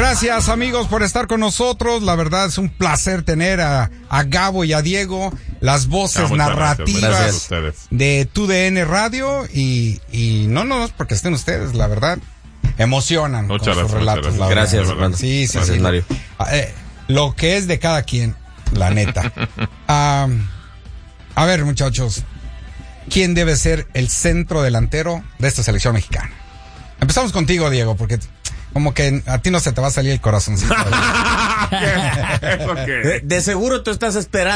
Gracias, amigos, por estar con nosotros. La verdad es un placer tener a Gabo y a Diego, las voces narrativas de TUDN Radio. Y no es porque estén ustedes, la verdad, emocionan con sus relatos. Gracias, hermano. Sí, gracias, Mario. Lo que es de cada quien, la neta. A ver, muchachos, ¿quién debe ser el centro delantero de esta selección mexicana? Empezamos contigo, Diego, porque como que a ti no se te va a salir el corazoncito. De seguro tú estás esperando